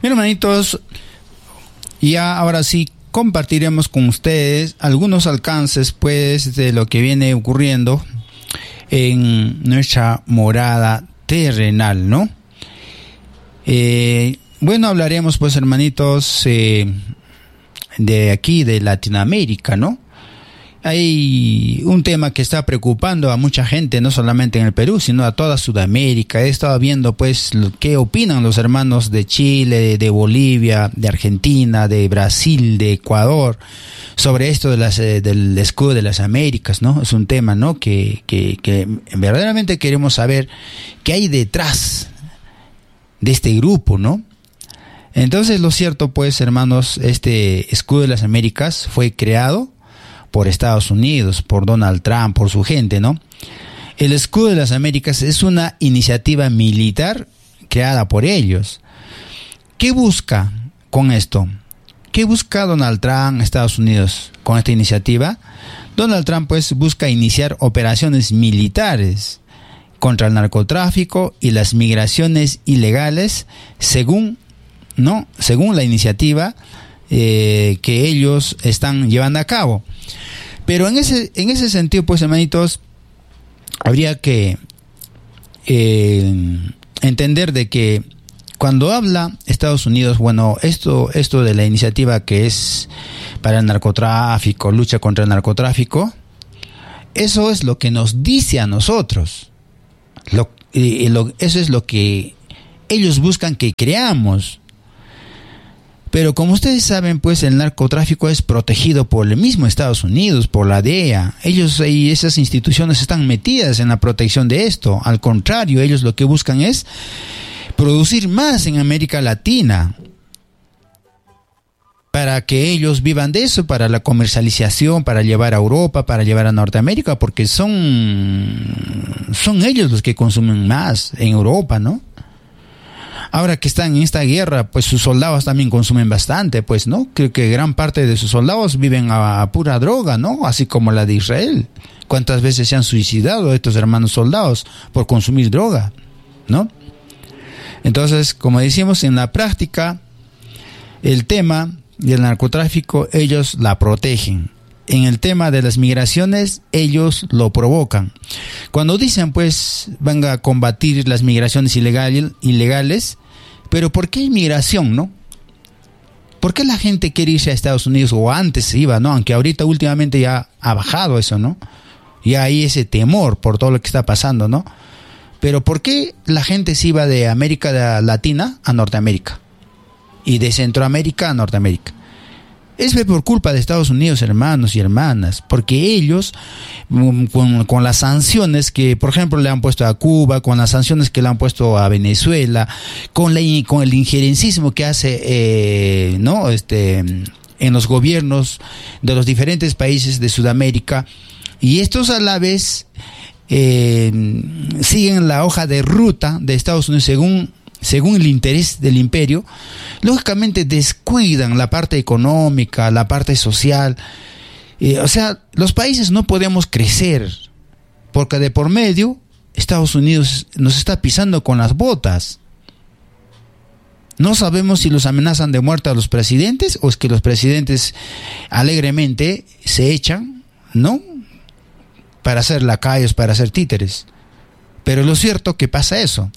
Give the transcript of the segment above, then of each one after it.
Bien, hermanitos, ya ahora sí compartiremos con ustedes algunos alcances, pues, de lo que viene ocurriendo en nuestra morada terrenal, ¿no? Bueno, hablaremos, pues, hermanitos, de aquí, de Latinoamérica, ¿no? Hay un tema que está preocupando a mucha gente, no solamente en el Perú, sino a toda Sudamérica. He estado viendo, pues, qué opinan los hermanos de Chile, de Bolivia, de Argentina, de Brasil, de Ecuador, sobre esto de del escudo de las Américas, ¿no? Es un tema, ¿no? Que verdaderamente queremos saber qué hay detrás de este grupo, ¿no? Entonces, lo cierto, pues, hermanos, este escudo de las Américas fue creado por Estados Unidos, por Donald Trump, por su gente, ¿no? El escudo de las Américas es una iniciativa militar creada por ellos. ¿Qué busca con esto? ¿Qué busca Donald Trump, Estados Unidos, con esta iniciativa? Donald Trump, pues, busca iniciar operaciones militares contra el narcotráfico y las migraciones ilegales, según la iniciativa que ellos están llevando a cabo. Pero en ese sentido, pues, hermanitos, habría que entender de que cuando habla Estados Unidos, bueno, esto de la iniciativa que es para el narcotráfico, lucha contra el narcotráfico, eso es lo que nos dice a nosotros. Eso es lo que ellos buscan que creamos. Pero como ustedes saben, pues, el narcotráfico es protegido por el mismo Estados Unidos, por la DEA. Ellos y esas instituciones están metidas en la protección de esto. Al contrario, ellos lo que buscan es producir más en América Latina, para que ellos vivan de eso, para la comercialización, para llevar a Europa, para llevar a Norteamérica, porque son ellos los que consumen más en Europa, ¿no? Ahora que están en esta guerra, pues sus soldados también consumen bastante, pues, ¿no? Creo que gran parte de sus soldados viven a pura droga, ¿no? Así como la de Israel. ¿Cuántas veces se han suicidado estos hermanos soldados por consumir droga, ¿no? Entonces, como decimos, en la práctica, el tema del narcotráfico, ellos la protegen. En el tema de las migraciones, ellos lo provocan. Cuando dicen, pues, van a combatir las migraciones ilegales, pero ¿por qué inmigración, no? ¿Por qué la gente quiere irse a Estados Unidos? O antes se iba, ¿no? Aunque ahorita últimamente ya ha bajado eso, ¿no? Ya hay ese temor por todo lo que está pasando, ¿no? Pero ¿por qué la gente se iba de América Latina a Norteamérica? Y de Centroamérica a Norteamérica. Es por culpa de Estados Unidos, hermanos y hermanas, porque ellos, con las sanciones que, por ejemplo, le han puesto a Cuba, con las sanciones que le han puesto a Venezuela, con el injerencismo que hace, en los gobiernos de los diferentes países de Sudamérica, y estos a la vez siguen la hoja de ruta de Estados Unidos según el interés del imperio, lógicamente descuidan la parte económica, la parte social. O sea, los países no podemos crecer, porque de por medio Estados Unidos nos está pisando con las botas. No sabemos si los amenazan de muerte a los presidentes, o es que los presidentes alegremente se echan, ¿no?, para hacer lacayos, para hacer títeres. Pero lo cierto es que pasa eso.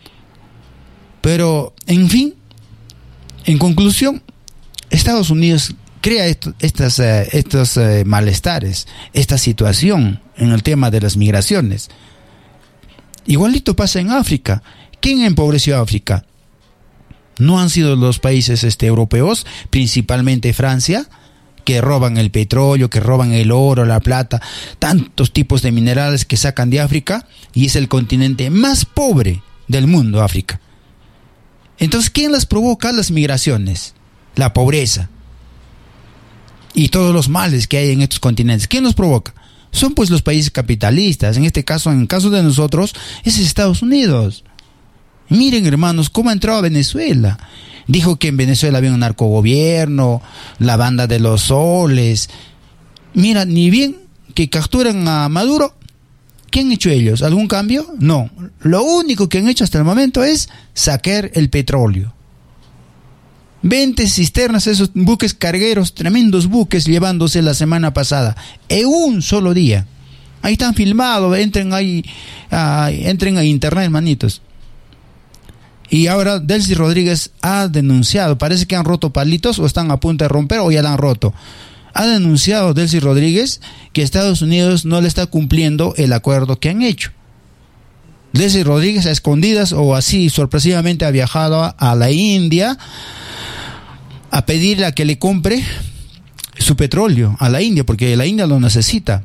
Pero, en fin, en conclusión, Estados Unidos crea estos malestares, esta situación en el tema de las migraciones. Igualito pasa en África. ¿Quién empobreció a África? ¿No han sido los países europeos, principalmente Francia, que roban el petróleo, que roban el oro, la plata, tantos tipos de minerales que sacan de África, y es el continente más pobre del mundo, África? Entonces, ¿quién las provoca las migraciones? La pobreza y todos los males que hay en estos continentes. ¿Quién los provoca? Son, pues, los países capitalistas. En este caso, en el caso de nosotros, es Estados Unidos. Miren, hermanos, cómo ha entrado a Venezuela. Dijo que en Venezuela había un narcogobierno, la banda de los soles. Mira, ni bien que capturan a Maduro, ¿qué han hecho ellos? ¿Algún cambio? No. Lo único que han hecho hasta el momento es saquear el petróleo. 20 cisternas, esos buques cargueros, tremendos buques llevándose la semana pasada, en un solo día. Ahí están filmados, entren a internet, manitos. Y ahora Delcy Rodríguez ha denunciado, parece que han roto palitos o están a punto de romper o ya la han roto. Ha denunciado Delcy Rodríguez que Estados Unidos no le está cumpliendo el acuerdo que han hecho. Delcy Rodríguez a escondidas o así sorpresivamente ha viajado a la India a pedirle a que le compre su petróleo a la India, porque la India lo necesita.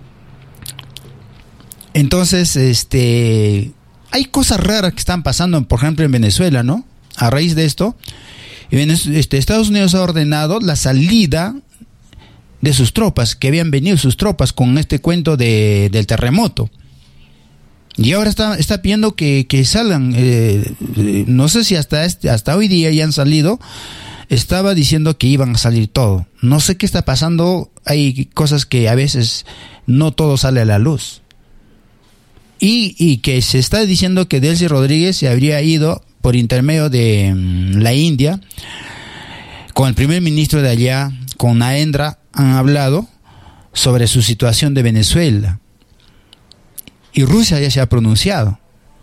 Entonces, hay cosas raras que están pasando, por ejemplo, en Venezuela, ¿no? A raíz de esto, Estados Unidos ha ordenado la salida de sus tropas, que habían venido sus tropas con este cuento del terremoto. Y ahora está pidiendo que salgan, no sé si hasta hoy día ya han salido. Estaba diciendo que iban a salir todo. No sé qué está pasando, hay cosas que a veces no todo sale a la luz. Y que se está diciendo que Delcy Rodríguez se habría ido por intermedio de la India, con el primer ministro de allá, con Narendra, han hablado sobre su situación de Venezuela. Y Rusia ya se ha pronunciado.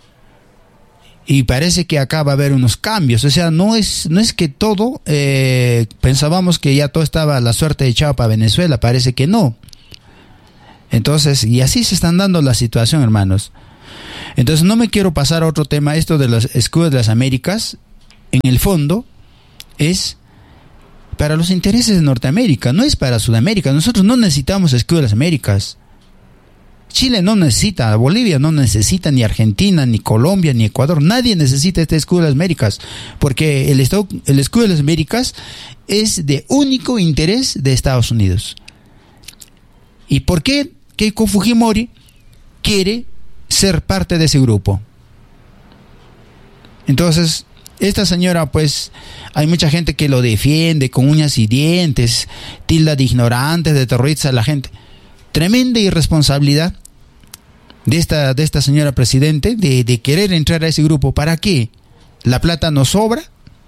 Y parece que acá va a haber unos cambios. O sea, no es que todo, pensábamos que ya todo estaba la suerte echada para Venezuela, parece que no. Entonces, y así se están dando la situación, hermanos. Entonces no me quiero pasar a otro tema. Esto de los escudos de las Américas, en el fondo, es para los intereses de Norteamérica, no es para Sudamérica. Nosotros no necesitamos escudos de las Américas. Chile no necesita, Bolivia no necesita, ni Argentina, ni Colombia, ni Ecuador. Nadie necesita este escudo de las Américas, porque el escudo de las Américas es de único interés de Estados Unidos. ¿Y por qué Keiko Fujimori quiere ser parte de ese grupo? Entonces, esta señora, pues, hay mucha gente que lo defiende con uñas y dientes, tilda de ignorantes, de terroristas a la gente. Tremenda irresponsabilidad de esta señora presidente de querer entrar a ese grupo. ¿Para qué? ¿La plata nos sobra?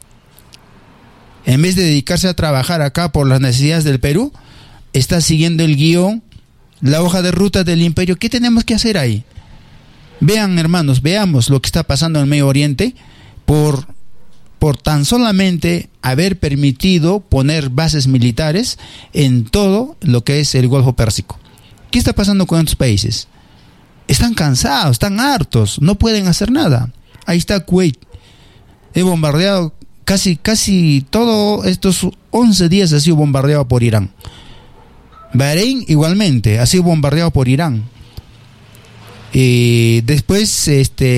En vez de dedicarse a trabajar acá por las necesidades del Perú, está siguiendo el guión, la hoja de ruta del imperio. ¿Qué tenemos que hacer ahí? Vean, hermanos, veamos lo que está pasando en el Medio Oriente por tan solamente haber permitido poner bases militares en todo lo que es el Golfo Pérsico. ¿Qué está pasando con estos países? Están cansados, están hartos, no pueden hacer nada. Ahí está Kuwait. He bombardeado casi todos estos 11 días ha sido bombardeado por Irán. Bahrein igualmente ha sido bombardeado por Irán. Después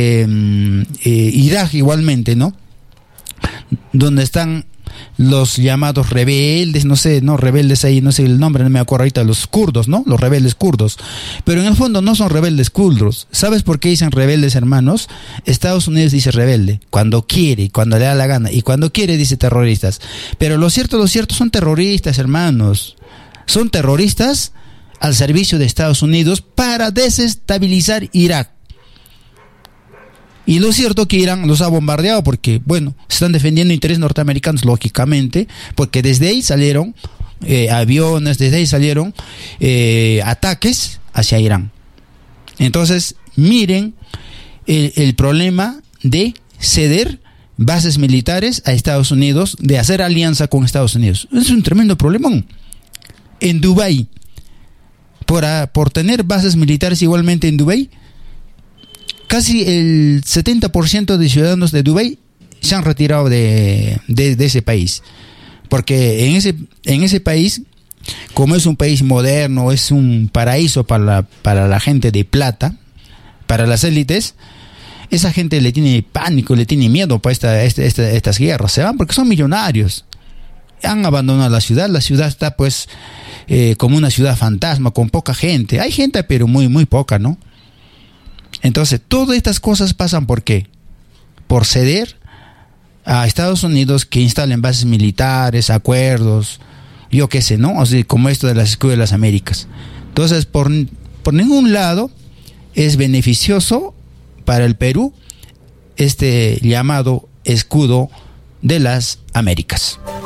Irak igualmente, ¿no? Donde están los llamados rebeldes, rebeldes ahí, no sé el nombre, no me acuerdo ahorita, los kurdos, ¿no? Los rebeldes kurdos. Pero en el fondo no son rebeldes kurdos. ¿Sabes por qué dicen rebeldes, hermanos? Estados Unidos dice rebelde cuando quiere, cuando le da la gana, y cuando quiere dice terroristas. Pero lo cierto son terroristas, hermanos. Son terroristas al servicio de Estados Unidos para desestabilizar Irak. Y lo cierto que Irán los ha bombardeado porque, bueno, están defendiendo intereses norteamericanos, lógicamente, porque desde ahí salieron aviones, desde ahí salieron ataques hacia Irán. Entonces, miren el problema de ceder bases militares a Estados Unidos, de hacer alianza con Estados Unidos. Es un tremendo problemón. En Dubái, por tener bases militares igualmente en Dubái, casi el 70% de ciudadanos de Dubái se han retirado de ese país. Porque en ese país, como es un país moderno, es un paraíso para la gente de plata, para las élites, esa gente le tiene pánico, le tiene miedo para estas guerras. Se van porque son millonarios. Han abandonado la ciudad está pues como una ciudad fantasma, con poca gente. Hay gente, pero muy, muy poca, ¿no? Entonces, todas estas cosas pasan ¿por qué? Por ceder a Estados Unidos que instalen bases militares, acuerdos, yo qué sé, ¿no? O sea, como esto de las escudos de las Américas. Entonces, por ningún lado es beneficioso para el Perú este llamado escudo de las Américas.